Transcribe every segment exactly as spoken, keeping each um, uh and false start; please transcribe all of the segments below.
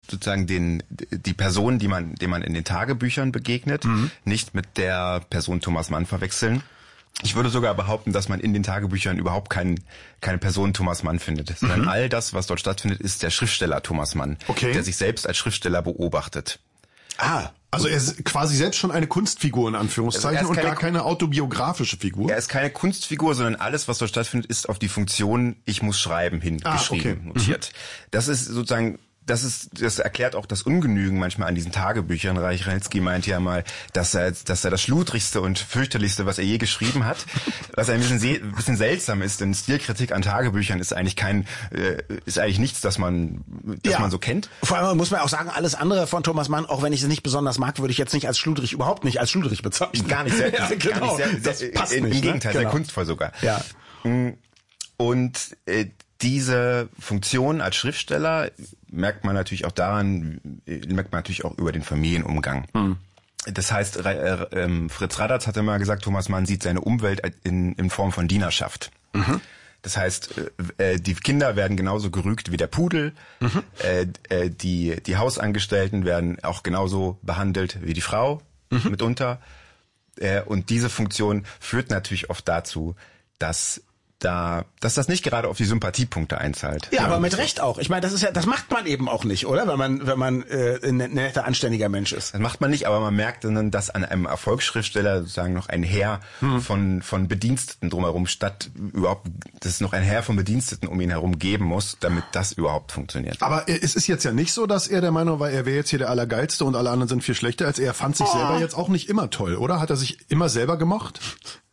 sozusagen den die Person, die man, dem man in den Tagebüchern begegnet, mhm. nicht mit der Person Thomas Mann verwechseln. Ich würde sogar behaupten, dass man in den Tagebüchern überhaupt kein, keine Person Thomas Mann findet, sondern mhm. all das, was dort stattfindet, ist der Schriftsteller Thomas Mann, okay. der sich selbst als Schriftsteller beobachtet. Ah, also er ist quasi selbst schon eine Kunstfigur in Anführungszeichen also und gar keine autobiografische Figur. Er ist keine Kunstfigur, sondern alles, was dort stattfindet, ist auf die Funktion ich muss schreiben hin ah, geschrieben, okay. notiert. Mhm. Das ist sozusagen Das ist, das erklärt auch das Ungenügen manchmal an diesen Tagebüchern. Reich Ranitzky meinte ja mal, dass er, dass er das schludrigste und fürchterlichste, was er je geschrieben hat. Was ein bisschen, ein bisschen seltsam ist, denn Stilkritik an Tagebüchern ist eigentlich kein, äh, ist eigentlich nichts, das man, das ja. man so kennt. Vor allem muss man auch sagen, alles andere von Thomas Mann, auch wenn ich es nicht besonders mag, würde ich jetzt nicht als schludrig, überhaupt nicht als schludrig bezeichnen. Gar nicht, sehr, ja, gar genau. nicht sehr, das sehr, passt in, nicht, im Gegenteil, ne? sehr genau. kunstvoll sogar. Ja. Und äh, diese Funktion als Schriftsteller merkt man natürlich auch daran, merkt man natürlich auch über den Familienumgang. Hm. Das heißt, äh, äh, Fritz Radatz hatte mal gesagt, Thomas Mann sieht seine Umwelt in, in Form von Dienerschaft. Mhm. Das heißt, äh, die Kinder werden genauso gerügt wie der Pudel, mhm. äh, äh, die, die Hausangestellten werden auch genauso behandelt wie die Frau mhm. mitunter. Äh, und diese Funktion führt natürlich oft dazu, dass da, dass das nicht gerade auf die Sympathiepunkte einzahlt. Ja, ja, aber mit Recht auch. Ich meine, das ist ja, das macht man eben auch nicht, oder? Wenn man, wenn man äh, ein netter, anständiger Mensch ist. Das macht man nicht, aber man merkt dann, dass an einem Erfolgsschriftsteller sozusagen noch ein Heer hm. von von Bediensteten drumherum statt überhaupt, dass es noch ein Heer von Bediensteten um ihn herum geben muss, damit das überhaupt funktioniert. Aber es ist jetzt ja nicht so, dass er der Meinung war, er wäre jetzt hier der Allergeilste und alle anderen sind viel schlechter als er. Er fand sich oh. selber jetzt auch nicht immer toll, oder? Hat er sich immer selber gemocht?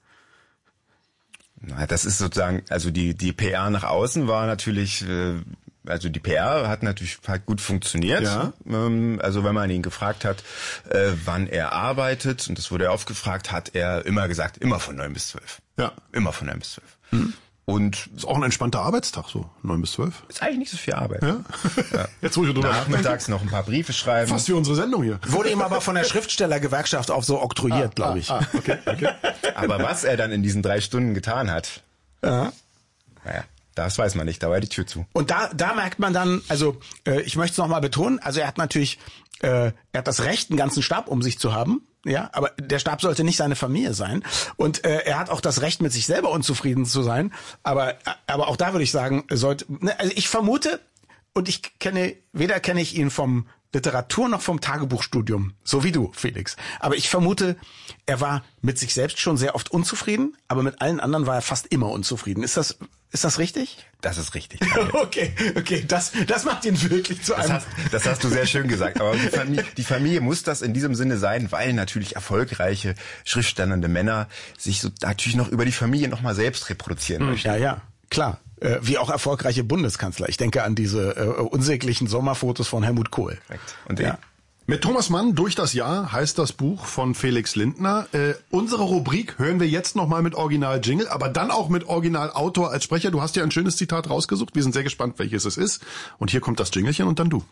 Na, das ist sozusagen, also die die P R nach außen war natürlich, also die P R hat natürlich halt gut funktioniert. Ja. Also wenn man ihn gefragt hat, wann er arbeitet, und das wurde er oft gefragt, hat er immer gesagt, immer von neun bis zwölf. Ja. Immer von neun bis zwölf. Mhm. Und ist auch ein entspannter Arbeitstag, so neun bis zwölf. Ist eigentlich nicht so viel Arbeit. Ja? Ja. Jetzt wo ich drüber nachmittags noch ein paar Briefe schreiben. Fast wie unsere Sendung hier. Wurde ihm aber von der Schriftstellergewerkschaft auch so oktroyiert, ah, glaube ich. Ah, ah, okay, okay. Aber was er dann in diesen drei Stunden getan hat, ja. naja, das weiß man nicht, da war die Tür zu. Und da da merkt man dann, also äh, ich möchte es nochmal betonen, also er hat natürlich, äh, er hat das Recht, einen ganzen Stab um sich zu haben. Ja, aber der Stab sollte nicht seine Familie sein. Und äh, er hat auch das Recht, mit sich selber unzufrieden zu sein. Aber aber auch da würde ich sagen, sollte. Ne, also ich vermute, und ich kenne, weder kenne ich ihn vom Literatur noch vom Tagebuchstudium, so wie du, Felix. Aber ich vermute, er war mit sich selbst schon sehr oft unzufrieden, aber mit allen anderen war er fast immer unzufrieden. Ist das ist das richtig? Das ist richtig. okay, okay, das das macht ihn wirklich zu das einem. Hast, das hast du sehr schön gesagt. Aber die Familie, die Familie muss das in diesem Sinne sein, weil natürlich erfolgreiche, schriftstellende Männer sich so natürlich noch über die Familie noch mal selbst reproduzieren hm, möchten. Ja, ja, klar. Äh, wie auch erfolgreiche Bundeskanzler. Ich denke an diese äh, unsäglichen Sommerfotos von Helmut Kohl. Korrekt. Und ja. Mit Thomas Mann durch das Jahr heißt das Buch von Felix Lindner. Äh, unsere Rubrik hören wir jetzt nochmal mit Original-Jingle, aber dann auch mit Original-Autor als Sprecher. Du hast ja ein schönes Zitat rausgesucht. Wir sind sehr gespannt, welches es ist. Und hier kommt das Jinglechen und dann du.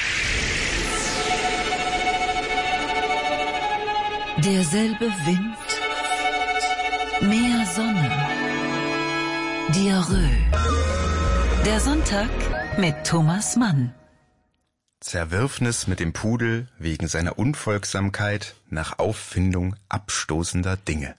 Derselbe Wind, mehr Sonne, Diarrhoe. Der Sonntag mit Thomas Mann. Zerwürfnis mit dem Pudel wegen seiner Unfolgsamkeit nach Auffindung abstoßender Dinge.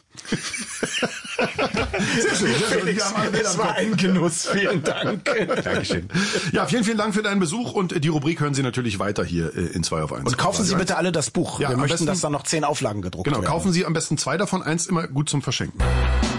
Sehr schön. Sehr schön. Das war ein Genuss. Vielen Dank. Dankeschön. Ja, vielen, vielen Dank für deinen Besuch und die Rubrik hören Sie natürlich weiter hier in zwei auf eins. Und kaufen Sie bitte alle das Buch. Ja, Wir möchten, besten, dass da noch zehn Auflagen gedruckt genau, werden. Genau, kaufen Sie am besten zwei davon, eins immer gut zum Verschenken.